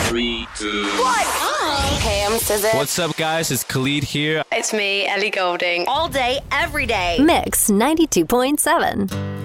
3, 2, Hey, I'm SZA. What's up, guys? It's Khalid here. It's me, Ellie Goulding. All day, every day. Mix 92.7.